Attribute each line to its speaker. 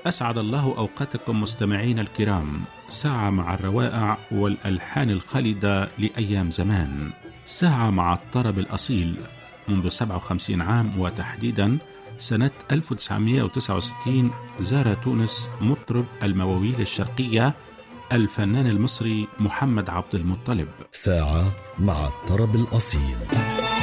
Speaker 1: أسعد الله أوقاتكم مستمعين الكرام. ساعة مع الروائع والألحان الخالدة لأيام زمان، ساعة مع الطرب الأصيل. منذ 57 عام وتحديدا سنة 1969 زار تونس مطرب المواويل الشرقية الفنان المصري محمد عبد المطلب.
Speaker 2: ساعة مع الطرب الأصيل.